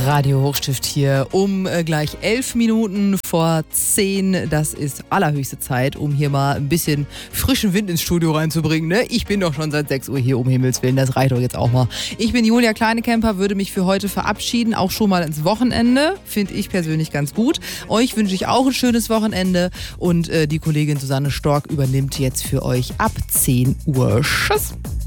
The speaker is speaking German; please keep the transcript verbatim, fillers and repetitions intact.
Radio Hochstift hier um äh, gleich elf Minuten vor zehn. Das ist allerhöchste Zeit, um hier mal ein bisschen frischen Wind ins Studio reinzubringen. Ne? Ich bin doch schon seit sechs Uhr hier, um Himmels Willen. Das reicht doch jetzt auch mal. Ich bin Julia Kleinekemper, würde mich für heute verabschieden. Auch schon mal ins Wochenende. Finde ich persönlich ganz gut. Euch wünsche ich auch ein schönes Wochenende. Und äh, die Kollegin Susanne Stork übernimmt jetzt für euch ab zehn Uhr. Tschüss.